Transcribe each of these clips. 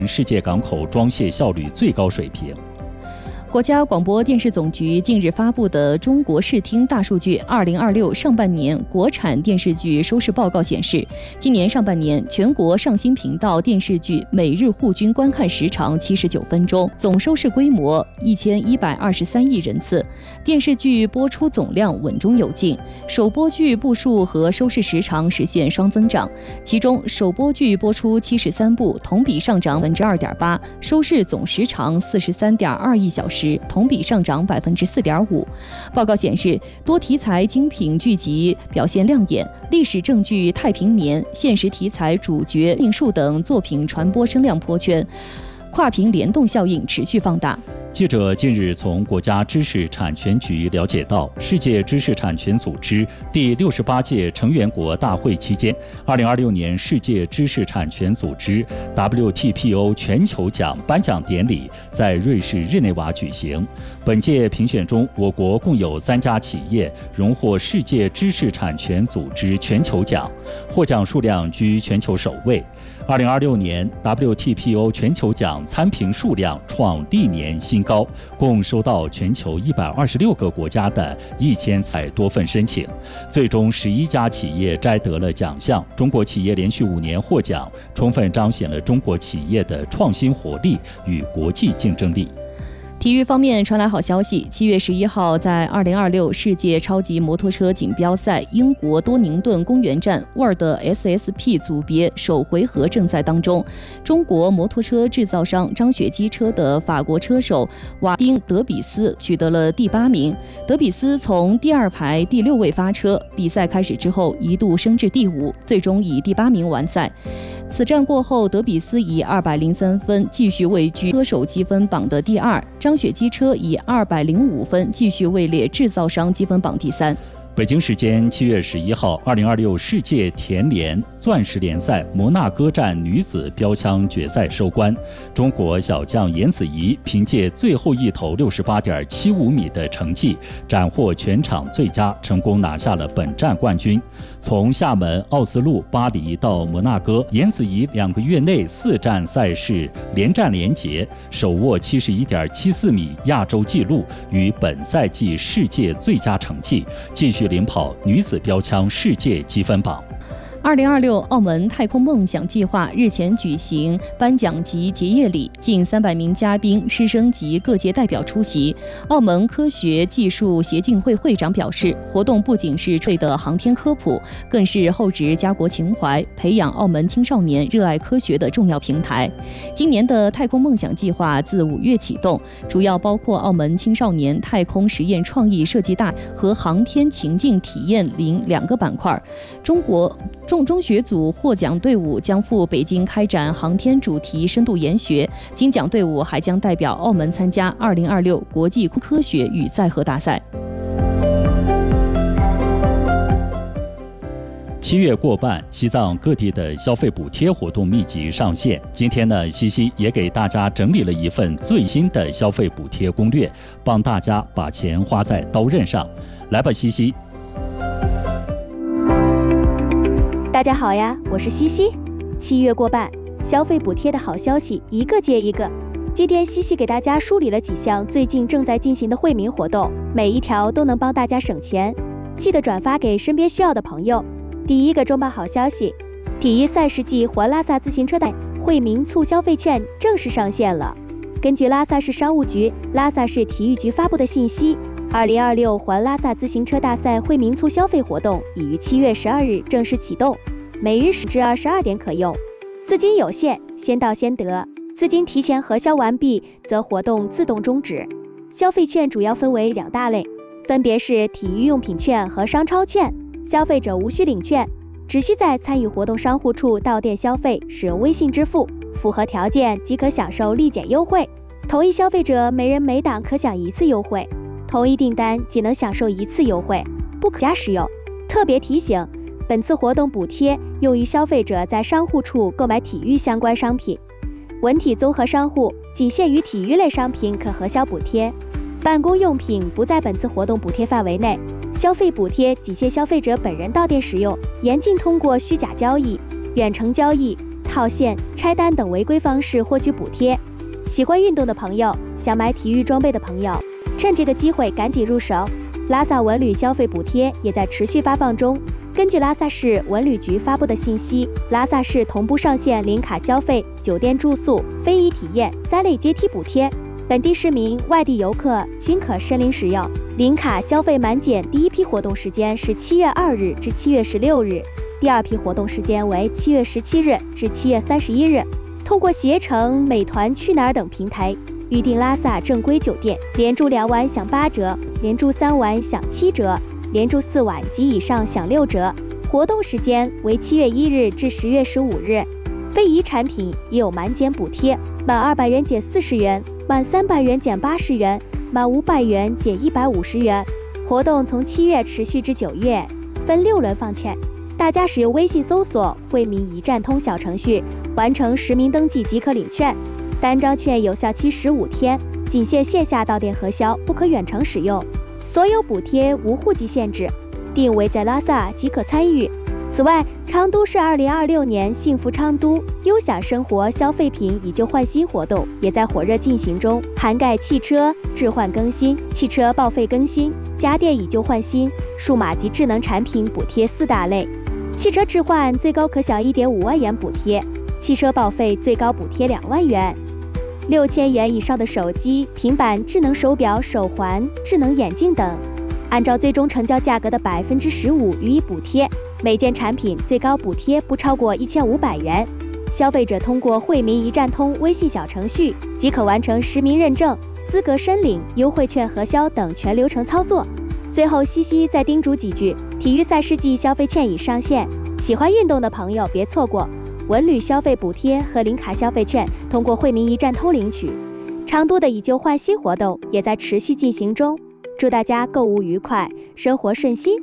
世界港口装卸效率最高水平。 国家广播电视总局近日发布的《中国视听大数据2026上半年国产电视剧收视报告》显示，今年上半年全国上新频道电视剧每日户均观看时长79分钟，总收视规模1123亿人次，电视剧播出总量稳中有进，首播剧部数和收视时长实现双增长，其中首播剧播出73部，同比上涨2.8%，收视总时长43.2亿小时，同比上涨4.5%。报告显示，多题材精品剧集表现亮眼，历史正剧《太平年》、现实题材主角命数等作品传播声量颇圈，跨屏联动效应持续放大。 记者近日从国家知识产权局了解到，世界知识产权组织第68届成员国大会期间，2026年世界知识产权组织 WTPO 全球奖颁奖典礼在瑞士日内瓦举行。本届评选中，我国共有3家企业荣获世界知识产权组织全球奖，获奖数量居全球首位。2026年 WTPO 全球奖参评数量创历年新高，共收到全球126个国家的1300多份申请，最终11家企业摘得了奖项。中国企业连续5年获奖，充分彰显了中国企业的创新活力与国际竞争力。 体育方面传来好消息，7月11号在2026世界超级摩托车锦标赛英国多宁顿公园站 World SSP 组别首回合正赛当中，中国摩托车制造商张雪机车的法国车手瓦丁·德比斯取得了第8名。德比斯从第2排第6位发车，比赛开始之后一度升至第5，最终以第8名完赛。此战过后，德比斯以203分继续位居车手积分榜的第2，张雪机车以205分继续位列制造商积分榜第3。 北京时间7月11号，2026世界田联钻石联赛摩纳哥站女子标枪决赛收官，中国小将颜子怡凭借最后一投68.75米的成绩，斩获全场最佳，成功拿下了本站冠军。从厦门、奥斯陆、巴黎到摩纳哥，颜子怡2个月内4站赛事连战连捷，手握71.74米亚洲纪录与本赛季世界最佳成绩，继续领跑女子标枪世界积分榜。 2026澳门太空梦想计划日前举行颁奖及结业礼，近300名嘉宾、师生及各界代表出席。澳门科学技术协进会会长表示，活动不仅是吹的航天科普，更是厚植家国情怀、培养澳门青少年热爱科学的重要平台。今年的太空梦想计划自5月启动，主要包括澳门青少年太空实验创意设计大和航天情境体验营2个板块。中学组获奖队伍将赴北京开展航天主题深度研学，金奖队伍还将代表澳门参加2026国际科学与载荷大赛。 7月过半，西藏各地的消费补贴活动密集上线。今天呢，西西也给大家整理了一份最新的消费补贴攻略，帮大家把钱花在刀刃上。来吧，西西。 大家好呀，我是西西。7月过半，消费补贴的好消息一个接一个。今天西西给大家梳理了几项最近正在进行的惠民活动，每一条都能帮大家省钱，记得转发给身边需要的朋友。第一个重磅好消息，体育赛事季环拉萨自行车赛惠民促消费券正式上线了。根据拉萨市商务局、拉萨市体育局发布的信息，2026环拉萨自行车大赛惠民促消费活动已于7月12日正式启动，每日10至22点可用，资金有限，先到先得，资金提前核销完毕则活动自动终止。消费券主要分为2大类，分别是体育用品券和商超券。消费者无需领券，只需在参与活动商户处到店消费，使用微信支付，符合条件即可享受立减优惠。同意消费者每人每档可享1次优惠，同一订单仅能享受1次优惠，不可加使用。特别提醒，本次活动补贴用于消费者在商户处购买体育相关商品，文体综合商户仅限于体育类商品可核销补贴，办公用品不在本次活动补贴范围内。消费补贴仅限消费者本人到店使用，严禁通过虚假交易、远程交易、 套现、拆单等违规方式获取补贴。喜欢运动的朋友，想买体育装备的朋友，趁这个机会赶紧入手。拉萨文旅消费补贴也在持续发放中。根据拉萨市文旅局发布的信息，拉萨市同步上线零卡消费、酒店住宿、非遗体验3类阶梯补贴，本地市民、外地游客均可申领使用。零卡消费满减第一批活动时间是7月2日至7月16日，第二批活动时间为7月17日至7月31日。通过携程、美团、去哪儿等平台预订拉萨正规酒店，连住2晚享8折，连住3晚享7折，连住4晚及以上享6折。活动时间为7月1日至10月15日。非遗产品也有满减补贴，满200元减40元，满300元减80元，满500元减150元。活动从7月持续至9月，分6轮放券。大家使用微信搜索惠民一站通小程序，完成实名登记即可领券。单张券有效期15天，仅限线下到店核销，不可远程使用。所有补贴无户籍限制，定位在拉萨即可参与。此外，昌都市2026年幸福昌都优享生活消费品以旧换新活动也在火热进行中，涵盖汽车置换更新、汽车报废更新、家电以旧换新、数码及智能产品补贴4大类。汽车置换最高可享1.5万元补贴，汽车报废最高补贴2万元。6000元以上的手机、平板、智能手表、手环、智能眼镜等，按照最终成交价格的15%予以补贴，每件产品最高补贴不超过1500元。消费者通过惠民一站通微信小程序即可完成实名认证、资格申领、优惠券核销等全流程操作。最后，西西再叮嘱几句：体育赛事季消费券已上线，喜欢运动的朋友别错过。文旅消费补贴和零卡消费券通过惠民一站通领取。昌都的以旧换新活动也在持续进行中，祝大家购物愉快，生活顺心。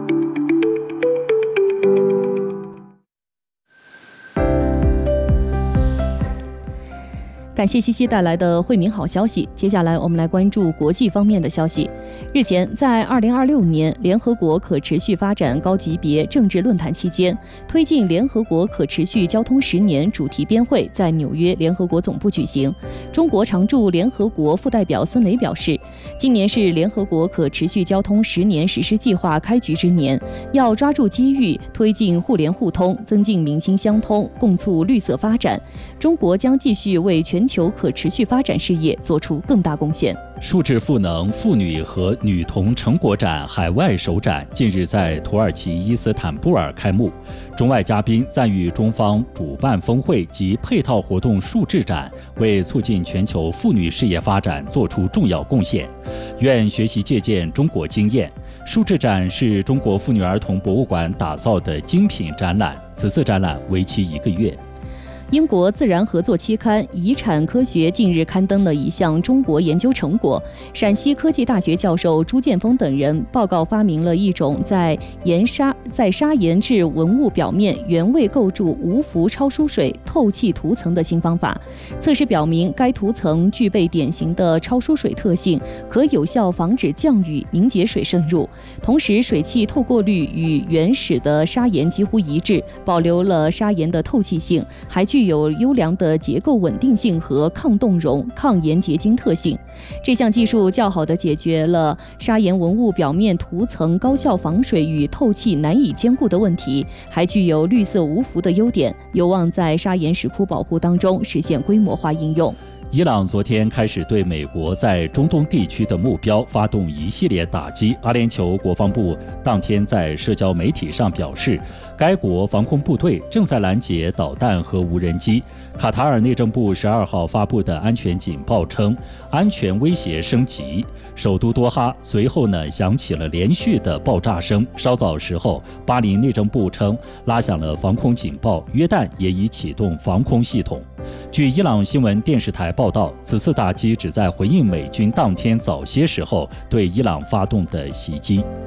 感谢西西带来的惠民好消息。接下来我们来关注国际方面的消息。日前，在2026年联合国可持续发展高级别政治论坛期间，推进联合国可持续交通10年主题编会在纽约联合国总部举行。中国常驻联合国副代表孙磊表示，今年是联合国可持续交通10年实施计划开局之年，要抓住机遇，推进互联互通，增进民心相通，共促绿色发展。中国将继续为全球可持续发展事业做出更大贡献。 数字赋能妇女和女童成果展海外首展近日在土耳其伊斯坦布尔开幕。中外嘉宾赞誉中方主办峰会及配套活动数字展为促进全球妇女事业发展做出重要贡献，愿学习借鉴中国经验。数字展是中国妇女儿童博物馆打造的精品展览，此次展览为期1个月。 英国自然合作期刊《遗产科学》近日刊登了一项中国研究成果。陕西科技大学教授朱建峰等人报告发明了一种在砂岩质文物表面原位构筑无氟超疏水透气涂层的新方法。测试表明，该涂层具备典型的超疏水特性，可有效防止降雨凝结水渗入，同时水汽透过率与原始的砂岩几乎一致，保留了砂岩的透气性，还具有优良的结构稳定性和抗动容、抗盐结晶特性。这项技术较好地解决了砂岩文物表面涂层高效防水与透气难以兼顾的问题，还具有绿色无氟的优点，有望在砂岩石窟保护当中实现规模化应用。 伊朗昨天开始对美国在中东地区的目标发动一系列打击。阿联酋国防部当天在社交媒体上表示，该国防空部队正在拦截导弹和无人机。卡塔尔内政部12号发布的安全警报称，安全威胁升级。首都多哈随后响起了连续的爆炸声。稍早时候，巴林内政部称拉响了防空警报，约旦也已启动防空系统。据伊朗新闻电视台报道，此次打击旨在回应美军当天早些时候对伊朗发动的袭击。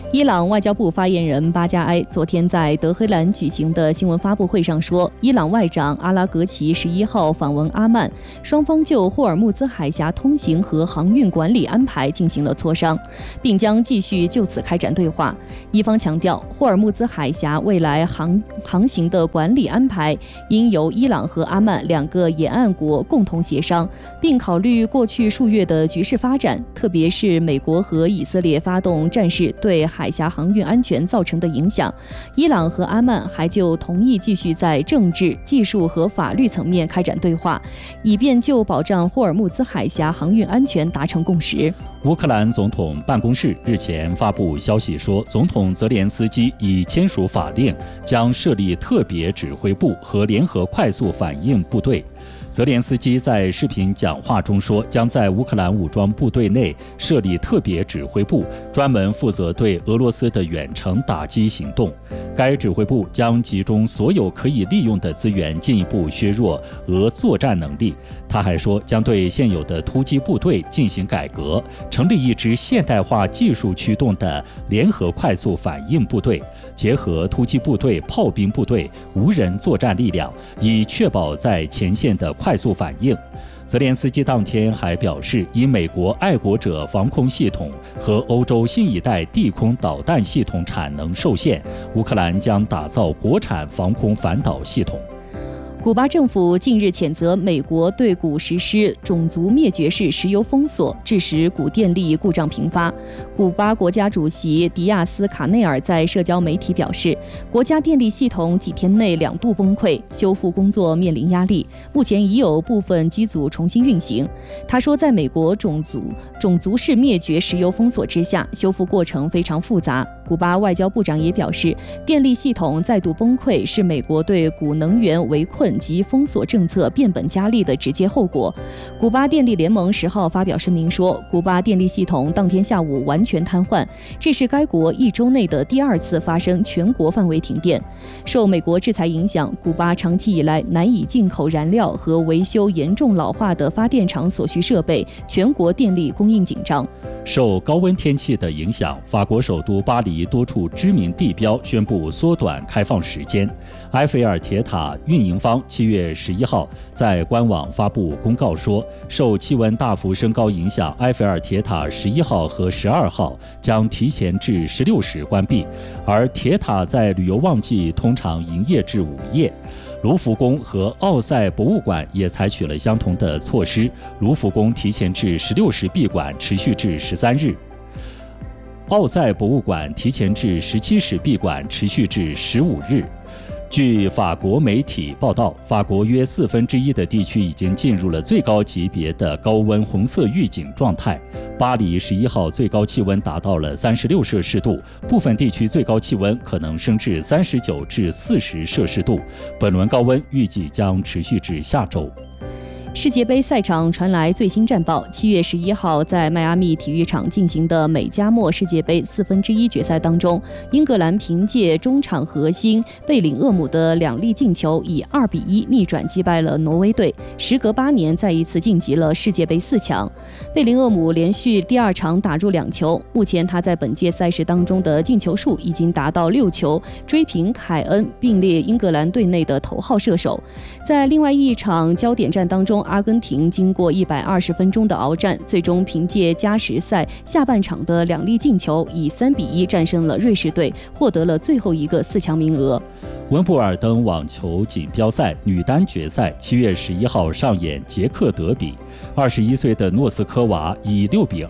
伊朗外交部发言人巴加埃昨天在德黑兰举行的新闻发布会上说，伊朗外长阿拉格齐11号访问阿曼，双方就霍尔木兹海峡通行和航运管理安排进行了磋商，并将继续就此开展对话。伊方强调，霍尔木兹海峡未来航行的管理安排应由伊朗和阿曼两个沿岸国共同协商，并考虑过去数月的局势发展，特别是美国和以色列发动战事对海峡航运安全造成的影响。伊朗和阿曼还就同意继续在政治、技术和法律层面开展对话，以便就保障霍尔木兹海峡航运安全达成共识。 乌克兰总统办公室日前发布消息说，总统泽连斯基已签署法令，将设立特别指挥部和联合快速反应部队。泽连斯基在视频讲话中说，将在乌克兰武装部队内设立特别指挥部，专门负责对俄罗斯的远程打击行动。该指挥部将集中所有可以利用的资源，进一步削弱俄作战能力。他还说，将对现有的突击部队进行改革，成立一支现代化技术驱动的联合快速反应部队，结合突击部队、炮兵部队、无人作战力量，以确保在前线的快速反应。泽连斯基当天还表示，以美国爱国者防空系统和欧洲新一代地空导弹系统产能受限，乌克兰将打造国产防空反导系统。 古巴政府近日谴责美国对古实施种族灭绝式石油封锁，致使古电力故障频发。古巴国家主席迪亚斯卡内尔在社交媒体表示，国家电力系统几天内2度崩溃，修复工作面临压力，目前已有部分机组重新运行。他说，在美国种族式灭绝石油封锁之下，修复过程非常复杂。古巴外交部长也表示，电力系统再度崩溃是美国对古能源围困及封锁政策变本加厉的直接后果。古巴电力联盟10号发表声明说，古巴电力系统当天下午完全瘫痪，这是该国1周内的第2次发生全国范围停电。受美国制裁影响，古巴长期以来难以进口燃料和维修严重老化的发电厂所需设备，全国电力供应紧张。 受高温天气的影响，法国首都巴黎多处知名地标宣布缩短开放时间。埃菲尔铁塔运营方7月11号在官网发布公告说，受气温大幅升高影响，埃菲尔铁塔11号和12号将提前至16时关闭，而铁塔在旅游旺季通常营业至午夜。卢浮宫和奥赛博物馆也采取了相同的措施，卢浮宫提前至16时闭馆，持续至13日；奥赛博物馆提前至17时闭馆，持续至15日。据法国媒体报道，法国约1/4的地区已经进入了最高级别的高温红色预警状态。巴黎11号最高气温达到了36摄氏度，部分地区最高气温可能升至39至40摄氏度。本轮高温预计将持续至下周。 世界杯赛场传来最新战报，7月11号在迈阿密体育场进行的美加墨世界杯1/4决赛当中，英格兰凭借中场核心贝林厄姆的2粒进球，以2-1逆转击败了挪威队，时隔8年再一次晋级了世界杯4强。贝林厄姆连续第2场打入2球，目前他在本届赛事当中的进球数已经达到6球，追平凯恩，并列英格兰队内的头号射手。在另外一场焦点战当中，阿根廷经过120分钟的鏖战，最终凭借加时赛下半场的2粒进球，以3-1战胜了瑞士队，获得了最后一个4强名额。 温布尔登网球锦标赛女单决赛7月11号上演捷克德比，21岁的诺斯科娃以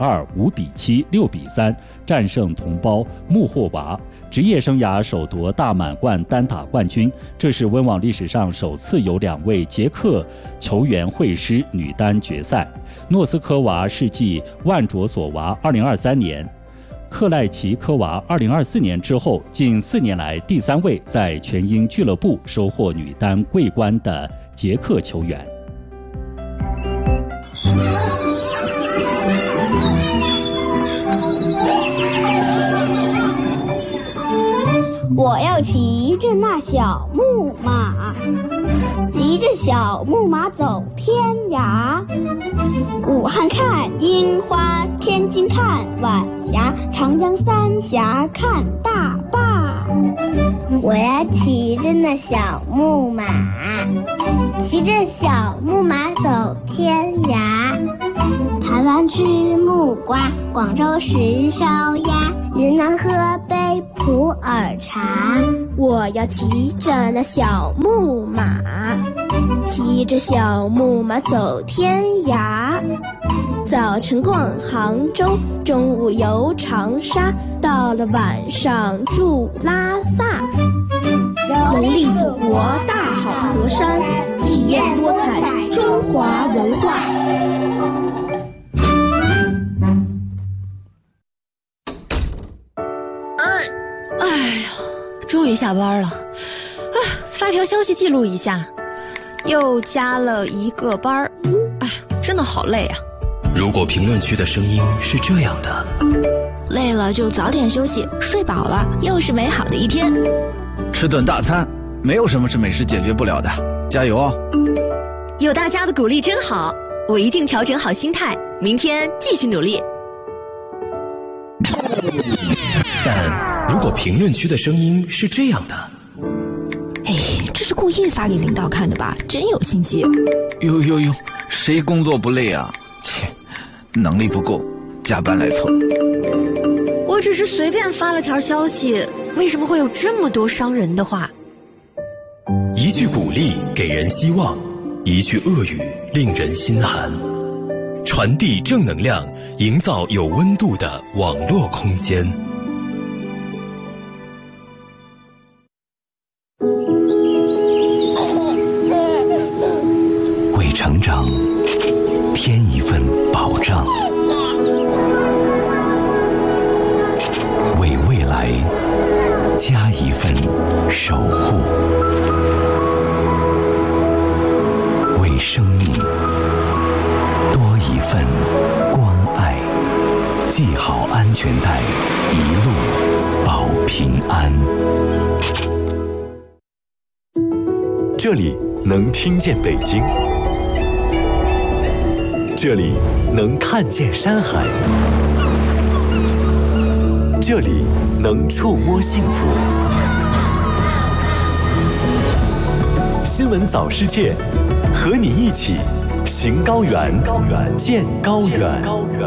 6-2、5-7、6-3战胜同胞穆霍娃，职业生涯首夺大满贯单打冠军。这是温网历史上首次有2位捷克球员会师女单决赛。诺斯科娃是继万卓索娃2023年、克赖奇科娃2024年之后，近4年来第3位在全英俱乐部收获女单桂冠的捷克球员。 我要骑着那小木马，骑着小木马走天涯。武汉看樱花天津看晚霞，长江三峡看大坝。我要骑着那小木马，骑着小木马走天涯。台湾吃木瓜，广州吃烧鸭，云南喝杯普洱茶。我要骑着那小木马，骑着小木马走天涯。早晨逛杭州，中午游长沙，到了晚上住拉萨。游历祖国大好河山，体验多彩中华文化。 哎呀，终于下班了，发条消息记录一下，又加了一个班，哎，真的好累啊。 如果评论区的声音是这样的， 累了就早点休息，睡饱了又是美好的一天。 吃顿大餐，没有什么是美食解决不了的，加油哦！ 有大家的鼓励真好，我一定调整好心态，明天继续努力。 但如果评论区的声音是这样的， 哎，这是故意发给领导看的吧？真有心机。 哟，谁工作不累啊？切，能力不够，加班来凑。 我只是随便发了条消息，为什么会有这么多伤人的话？ 一句鼓励给人希望，一句恶语令人心寒。传递正能量，营造有温度的网络空间。 为成长添一份保障，为未来加一份守护，为生命多一份关爱，系好安全带，一路保平安。这里能听见北京，这里能看见山海，这里能触摸幸福。新闻早世界，和你一起行高原，见高原。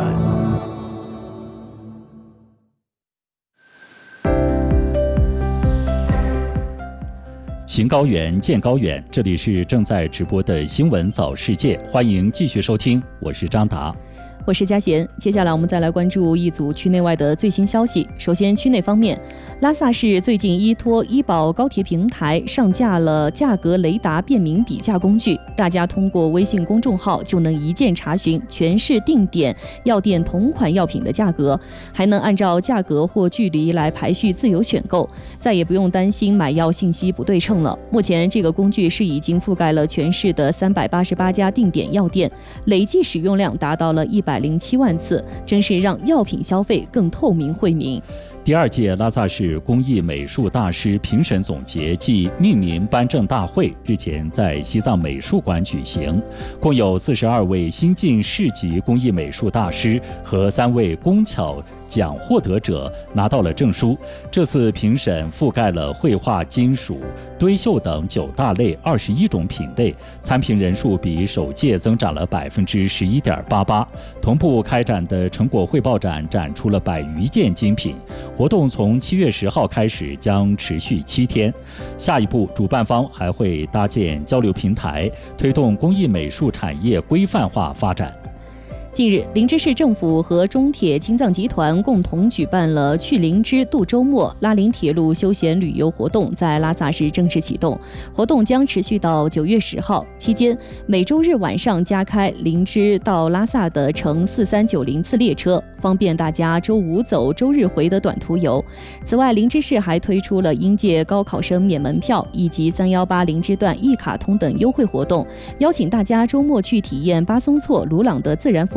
行高原，见高远。这里是正在直播的新闻早世界，欢迎继续收听，我是张达。 我是嘉贤。接下来我们再来关注一组区内外的最新消息。首先，区内方面，拉萨市最近依托医保高铁平台上架了价格雷达便民比价工具，大家通过微信公众号就能一键查询全市定点药店同款药品的价格，还能按照价格或距离来排序自由选购，再也不用担心买药信息不对称了。目前这个工具是已经覆盖了全市的388家定点药店，累计使用量达到了107万次，真是让药品消费更透明惠民。 第二届拉萨市工艺美术大师评审总结暨命名颁证大会日前在西藏美术馆举行，共有42位新晋市级工艺美术大师和3位工巧奖获得者拿到了证书。这次评审覆盖了绘画、金属、堆绣等9大类21种品类，参评人数比首届增长了11.88%。同步开展的成果汇报展展出了100余件精品。活动从7月10号开始，将持续7天。下一步，主办方还会搭建交流平台，推动工艺美术产业规范化发展。 近日，林芝市政府和中铁青藏集团共同举办了去林芝度周末拉林铁路休闲旅游活动，在拉萨市正式启动。活动将持续到9月10号，期间每周日晚上加开林芝到拉萨的乘4390次列车，方便大家周五走周日回的短途游。此外，林芝市还推出了应届高考生免门票以及318林芝段一卡通等优惠活动，邀请大家周末去体验巴松措鲁朗的自然风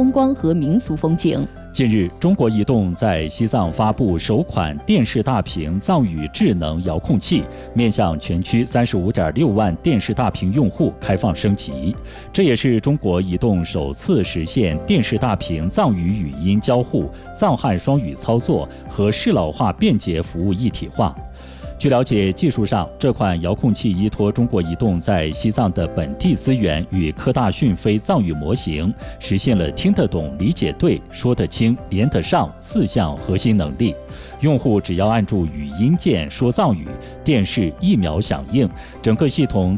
风光和民俗风情。 近日，中国移动在西藏发布首款电视大屏藏语智能遥控器，面向全区35.6万电视大屏用户开放升级。这也是中国移动首次实现电视大屏藏语语音交互、藏汉双语操作和适老化便捷服务一体化。据了解，技术上，这款遥控器依托中国移动在西藏的本地资源与科大讯飞藏语模型，实现了听得懂、理解对、说得清、连得上4项核心能力。用户只要按住语音键说藏语，电视1秒响应，整个系统